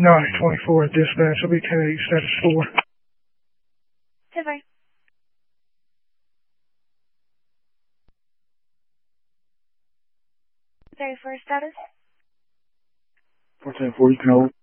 924 at dispatch. I'll be 1080 status 4. 10-4. 34 status. 410-4, you can hold.